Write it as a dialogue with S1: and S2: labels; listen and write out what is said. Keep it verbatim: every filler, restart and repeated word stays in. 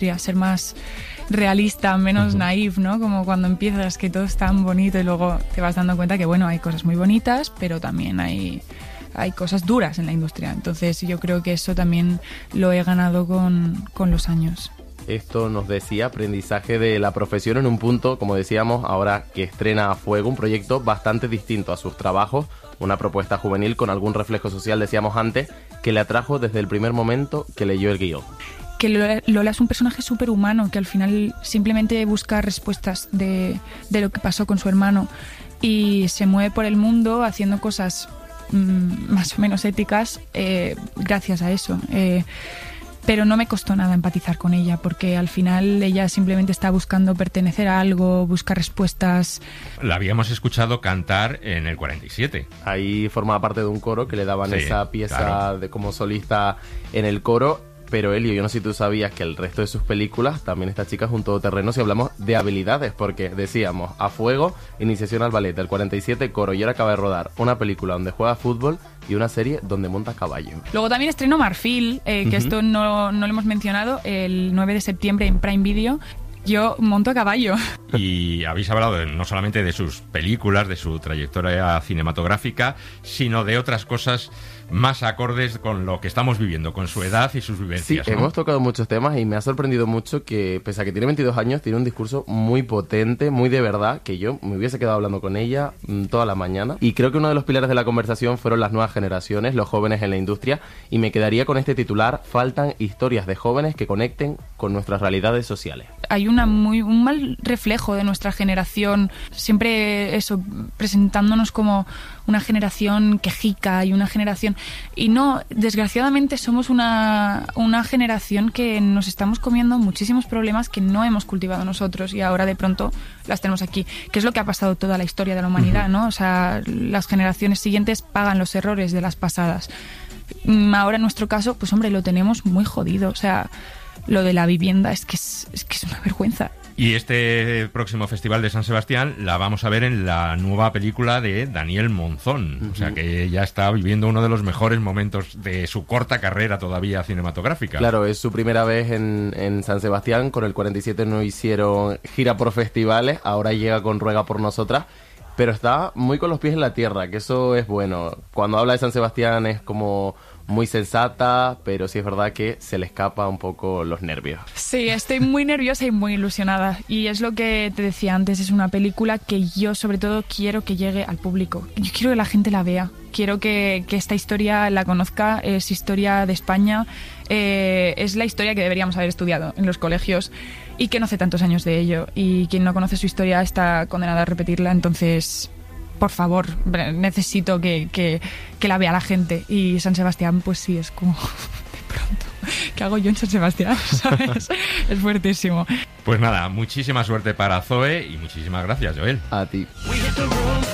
S1: industria, ser más realista, menos uh-huh. naif, ¿no? Como cuando empiezas, que todo es tan bonito y luego te vas dando cuenta que, bueno, hay cosas muy bonitas, pero también hay, hay cosas duras en la industria. Entonces yo creo que eso también lo he ganado con, con los años.
S2: Esto nos decía aprendizaje de la profesión en un punto, como decíamos, ahora que estrena A Fuego, un proyecto bastante distinto a sus trabajos, una propuesta juvenil con algún reflejo social, decíamos antes, que le atrajo desde el primer momento que leyó el guión.
S1: Que Lola es un personaje súper humano, que al final simplemente busca respuestas de, de lo que pasó con su hermano y se mueve por el mundo haciendo cosas mmm, más o menos éticas eh, gracias a eso. Eh, pero no me costó nada empatizar con ella, porque al final ella simplemente está buscando pertenecer a algo, busca respuestas.
S3: La habíamos escuchado cantar en el cuarenta y siete.
S2: Ahí formaba parte de un coro que le daban sí, esa pieza claro. de como solista en el coro. Pero Elio, yo no sé si tú sabías que el resto de sus películas, también esta chica es un todoterreno si hablamos de habilidades, porque decíamos, A Fuego, iniciación al ballet, el cuarenta y siete, coro, y ahora acaba de rodar una película donde juega fútbol y una serie donde monta caballo.
S1: Luego también estreno Marfil, eh, que uh-huh. esto no, no lo hemos mencionado, el nueve de septiembre en Prime Video. Yo monto a caballo.
S3: Y habéis hablado de, no solamente de sus películas, de su trayectoria cinematográfica, sino de otras cosas más acordes con lo que estamos viviendo, con su edad y sus vivencias.
S2: Sí,
S3: ¿no?
S2: Hemos tocado muchos temas y me ha sorprendido mucho que, pese a que tiene veintidós años, tiene un discurso muy potente, muy de verdad, que yo me hubiese quedado hablando con ella mmm, toda la mañana. Y creo que uno de los pilares de la conversación fueron las nuevas generaciones, los jóvenes en la industria, y me quedaría con este titular: faltan historias de jóvenes que conecten con nuestras realidades sociales.
S1: Hay una muy, un mal reflejo de nuestra generación, siempre eso, presentándonos como una generación quejica y una generación... Y no, desgraciadamente somos una, una generación que nos estamos comiendo muchísimos problemas que no hemos cultivado nosotros y ahora de pronto las tenemos aquí, que es lo que ha pasado toda la historia de la humanidad, ¿no? O sea, las generaciones siguientes pagan los errores de las pasadas. Ahora en nuestro caso, pues hombre, lo tenemos muy jodido, o sea... Lo de la vivienda es que es, es que es una vergüenza.
S3: Y este próximo Festival de San Sebastián la vamos a ver en la nueva película de Daniel Monzón. Uh-huh. O sea que ya está viviendo uno de los mejores momentos de su corta carrera todavía cinematográfica.
S2: Claro, es su primera vez en, en San Sebastián. Con el cuarenta y siete no hicieron gira por festivales. Ahora llega con Ruega por Nosotras. Pero está muy con los pies en la tierra, que eso es bueno. Cuando habla de San Sebastián es como... muy sensata, pero sí es verdad que se le escapa un poco los nervios.
S1: Sí, estoy muy nerviosa y muy ilusionada. Y es lo que te decía antes, es una película que yo sobre todo quiero que llegue al público. Yo quiero que la gente la vea. Quiero que, que esta historia la conozca. Es historia de España. Eh, es la historia que deberíamos haber estudiado en los colegios y que no hace tantos años de ello. Y quien no conoce su historia está condenado a repetirla. Entonces... por favor, necesito que, que, que la vea la gente. Y San Sebastián, pues sí, es como... de pronto, ¿qué hago yo en San Sebastián? ¿Sabes? Es fuertísimo.
S3: Pues nada, muchísima suerte para Zoe y muchísimas gracias, Joel.
S2: A ti.